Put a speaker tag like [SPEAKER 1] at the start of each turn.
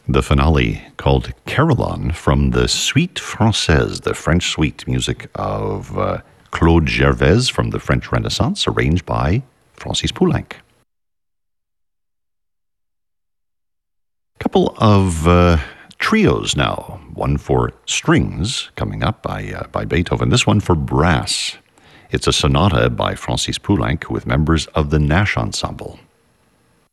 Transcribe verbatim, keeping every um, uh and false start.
[SPEAKER 1] The finale, called Carillon, from the Suite Française, the French suite music of uh, Claude Gervais from the French Renaissance, arranged by Francis Poulenc. A couple of uh, trios now. One for strings, coming up by, uh, by Beethoven. This one for brass. It's a sonata by Francis Poulenc with members of the Nash Ensemble.